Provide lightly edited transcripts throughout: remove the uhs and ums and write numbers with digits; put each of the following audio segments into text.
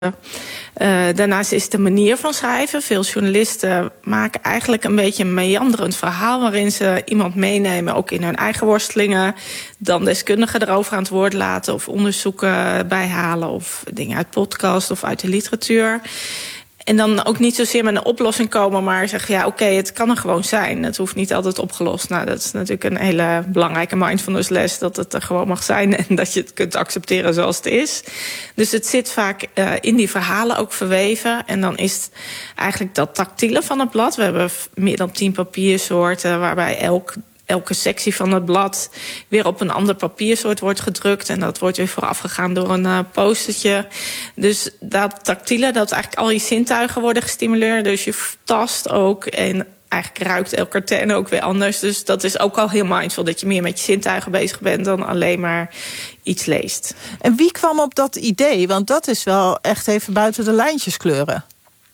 Daarnaast is de manier van schrijven. Veel journalisten maken eigenlijk een beetje een meanderend verhaal, waarin ze iemand meenemen, ook in hun eigen worstelingen, dan deskundigen erover aan het woord laten of onderzoeken bijhalen of dingen uit podcast of uit de literatuur. En dan ook niet zozeer met een oplossing komen, maar zeggen, ja, oké, het kan er gewoon zijn. Het hoeft niet altijd opgelost. Nou, dat is natuurlijk een hele belangrijke mindfulness les, dat het er gewoon mag zijn en dat je het kunt accepteren zoals het is. Dus het zit vaak in die verhalen ook verweven. En dan is het eigenlijk dat tactiele van het blad. We hebben meer dan 10 papiersoorten, waarbij elke sectie van het blad weer op een ander papiersoort wordt gedrukt. En dat wordt weer voorafgegaan door een postertje. Dus dat tactiele, dat eigenlijk al je zintuigen worden gestimuleerd. Dus je tast ook en eigenlijk ruikt elke term ook weer anders. Dus dat is ook al heel mindful, dat je meer met je zintuigen bezig bent dan alleen maar iets leest. En wie kwam op dat idee? Want dat is wel echt even buiten de lijntjes kleuren.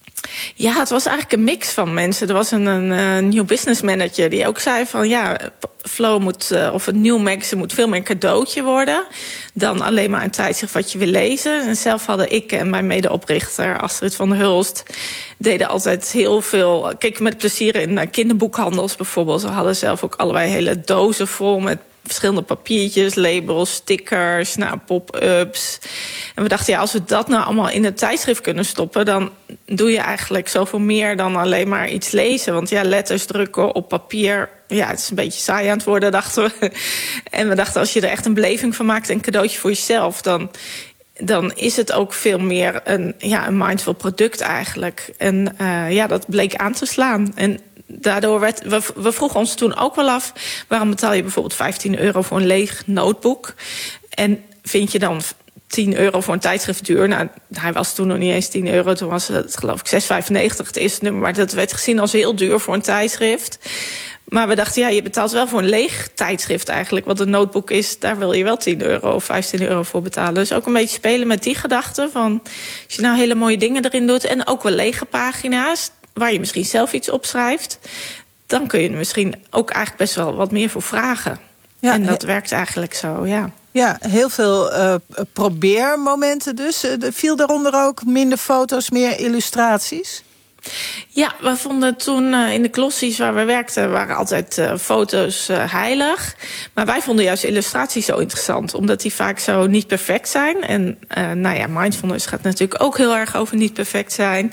Ja, het was eigenlijk een mix van mensen. Er was een nieuw business manager die ook zei van, ja, Flow moet, of het nieuw magazine moet veel meer een cadeautje worden dan alleen maar een tijdschrift wat je wil lezen. En zelf hadden ik en mijn medeoprichter Astrid van der Hulst deden altijd heel veel, keken met plezier in kinderboekhandels bijvoorbeeld. Ze hadden zelf ook allebei hele dozen vol met verschillende papiertjes, labels, stickers, pop-ups. En we dachten, ja, als we dat nou allemaal in een tijdschrift kunnen stoppen, dan doe je eigenlijk zoveel meer dan alleen maar iets lezen. Want ja, letters drukken op papier, ja, het is een beetje saai aan het worden, dachten we. En we dachten, als je er echt een beleving van maakt en een cadeautje voor jezelf, dan is het ook veel meer een mindful product eigenlijk. En dat bleek aan te slaan. En daardoor we vroegen ons toen ook wel af, waarom betaal je bijvoorbeeld €15 voor een leeg notebook? En vind je dan €10 voor een tijdschrift duur? Nou, hij was toen nog niet eens €10. Toen was het geloof ik €6,95 het eerste nummer. Maar dat werd gezien als heel duur voor een tijdschrift. Maar we dachten, ja, je betaalt wel voor een leeg tijdschrift eigenlijk. Wat een notebook is, daar wil je wel €10 of €15 voor betalen. Dus ook een beetje spelen met die gedachte van, als je nou hele mooie dingen erin doet en ook wel lege pagina's waar je misschien zelf iets opschrijft, dan kun je er misschien ook eigenlijk best wel wat meer voor vragen. Ja, en dat werkt eigenlijk zo, ja. Ja, heel veel probeermomenten dus. Viel daaronder ook minder foto's, meer illustraties? Ja, we vonden toen in de glossies waar we werkten, waren altijd foto's heilig. Maar wij vonden juist illustraties zo interessant, omdat die vaak zo niet perfect zijn. En mindfulness gaat natuurlijk ook heel erg over niet perfect zijn.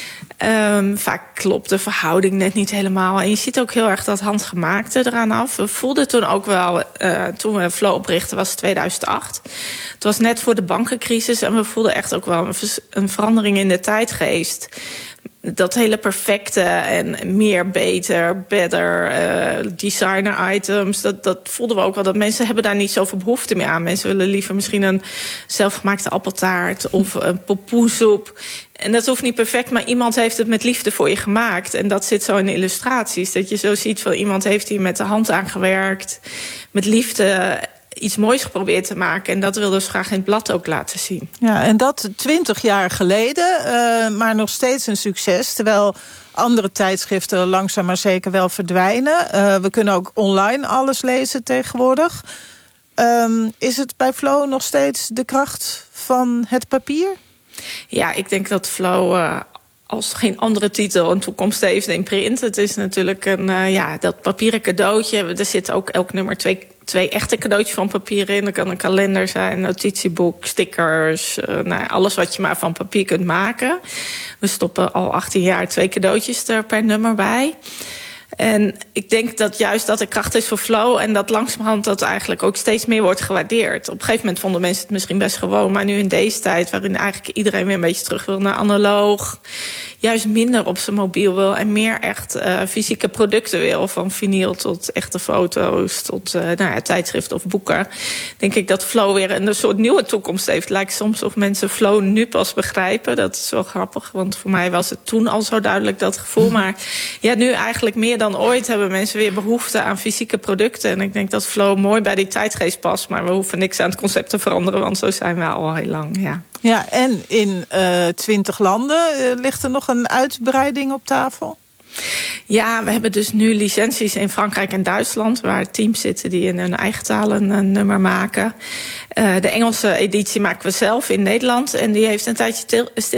Vaak klopt de verhouding net niet helemaal. En je ziet ook heel erg dat handgemaakte eraan af. We voelden toen ook wel, toen we Flow oprichtten, was 2008. Het was net voor de bankencrisis en we voelden echt ook wel een verandering in de tijdgeest. Dat hele perfecte en meer, beter, better, designer items, dat voelden we ook wel. Dat mensen hebben daar niet zoveel behoefte meer aan. Mensen willen liever misschien een zelfgemaakte appeltaart of een pompoensoep. En dat hoeft niet perfect, maar iemand heeft het met liefde voor je gemaakt. En dat zit zo in de illustraties. Dat je zo ziet van iemand heeft hier met de hand aan gewerkt, met liefde iets moois geprobeerd te maken. En dat wilden ze graag in het blad ook laten zien. Ja, en dat 20 jaar geleden, maar nog steeds een succes. Terwijl andere tijdschriften langzaam maar zeker wel verdwijnen. We kunnen ook online alles lezen tegenwoordig. Is het bij Flow nog steeds de kracht van het papier? Ja, ik denk dat Flow als geen andere titel een toekomst heeft in print. Het is natuurlijk dat papieren cadeautje. Er zit ook elk nummer twee echte cadeautjes van papier in. Er kan een kalender zijn, een notitieboek, stickers, alles wat je maar van papier kunt maken. We stoppen al 18 jaar 2 cadeautjes er per nummer bij. En ik denk dat juist dat de kracht is voor Flow en dat langzamerhand dat eigenlijk ook steeds meer wordt gewaardeerd. Op een gegeven moment vonden mensen het misschien best gewoon, maar nu in deze tijd waarin eigenlijk iedereen weer een beetje terug wil naar analoog, juist minder op zijn mobiel wil en meer echt fysieke producten wil, van vinyl tot echte foto's, tot tijdschriften of boeken, denk ik dat Flow weer een soort nieuwe toekomst heeft. Lijkt soms of mensen Flow nu pas begrijpen. Dat is wel grappig, want voor mij was het toen al zo duidelijk, dat gevoel. Maar ja, nu eigenlijk meer dan ooit hebben mensen weer behoefte aan fysieke producten. En ik denk dat Flow mooi bij die tijdgeest past, maar we hoeven niks aan het concept te veranderen, want zo zijn we al heel lang, ja. Ja, en in 20 landen ligt er nog een uitbreiding op tafel? Ja, we hebben dus nu licenties in Frankrijk en Duitsland, waar teams zitten die in hun eigen taal een nummer maken. De Engelse editie maken we zelf in Nederland en die heeft een tijdje stil